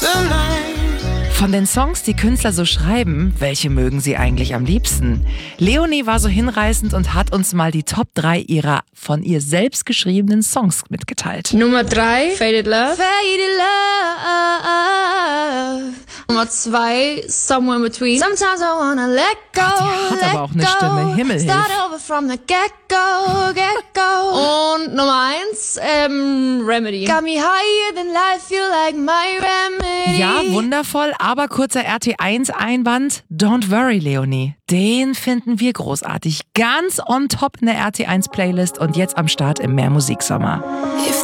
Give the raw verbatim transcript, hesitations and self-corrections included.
the night. Von den Songs, die Künstler so schreiben, welche mögen sie eigentlich am liebsten? Leonie war so hinreißend und hat uns mal die Top drei ihrer von ihr selbst geschriebenen Songs mitgeteilt. Nummer drei, Faded Love. Faded love. Nummer zwei, Somewhere in Between. Sometimes I wanna let go, Die hat let aber auch eine go. Stimme, Himmelhilf. Start over from the get-go, get-go. Und Nummer eins, ähm, Remedy. Got me higher than life, feel like my remedy. Ja, wundervoll, aber kurzer R T eins Einwand. Don't worry, Leonie. Den finden wir großartig. Ganz on top in der R T eins Playlist und jetzt am Start im Mehr Musiksommer. If